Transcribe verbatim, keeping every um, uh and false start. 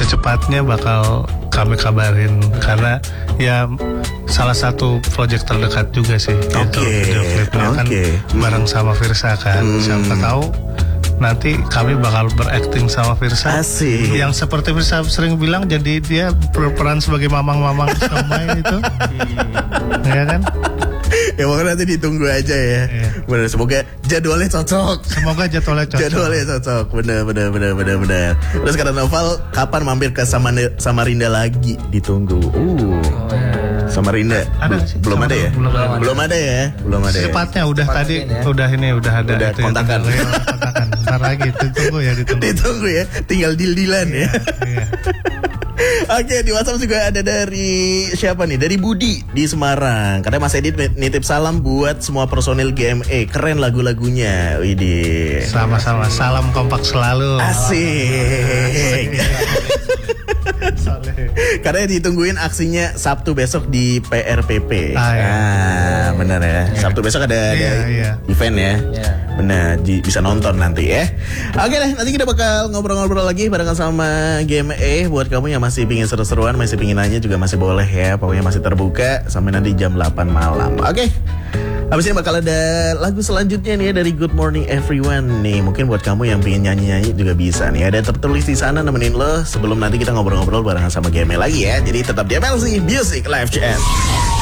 secepatnya bakal kami kabarin karena ya salah satu proyek terdekat juga sih. Oke. Okay. Video klipnya okay. kan bareng sama Virsa kan. Hmm. Siapa tahu nanti kami bakal berakting sama Virsa. Asik. Yang seperti Virsa sering bilang, jadi dia berperan sebagai mamang-mamang somai itu. Ya kan? Ya pokoknya nanti ditunggu aja ya. Iya. Bener, semoga jadwalnya cocok. Semoga jadwalnya cocok. Jadwalnya cocok. Bener, bener, bener, bener, bener. Terus kata Noval, kapan mampir ke Samane- Samarinda lagi? Ditunggu. Uh. Oh, ya. Samarinda ada B- sih, belum sama ada ya? Belum, belum, belum ada ya? Belum ada. Secepatnya ya? udah Cepat tadi ya. udah ini udah ada Udah itu ya, kontakan. tinggal, ya, kontakan. Ntar lagi ditunggu ya ditunggu. Ditunggu ya, tinggal deal-dealan ya. Iya. Oke, di WhatsApp juga ada dari siapa nih? Dari Budi di Semarang. Katanya Mas Edit nitip salam buat semua personil G M E. Keren lagu-lagunya. Widih. Sama-sama, salam kompak selalu. Asik. Karena ditungguin aksinya Sabtu besok di P R P P. Ah, iya. Ah, benar ya. Sabtu besok ada, ada Iya, iya. event ya. Iya. Benar, di- bisa nonton nanti ya. Oke deh, nanti kita bakal ngobrol-ngobrol lagi barengan sama G M E. Buat kamu yang masih pingin seru-seruan, masih pingin nanya juga masih boleh ya. Pokoknya masih terbuka sampai nanti jam delapan malam. Oke. Habis ini bakal ada lagu selanjutnya nih ya dari Good Morning Everyone nih. Mungkin buat kamu yang pengen nyanyi-nyanyi juga bisa nih. Ada tertulis di sana nemenin lo sebelum nanti kita ngobrol-ngobrol barengan sama G M E lagi ya. Jadi tetap di M L C Music Live Chat.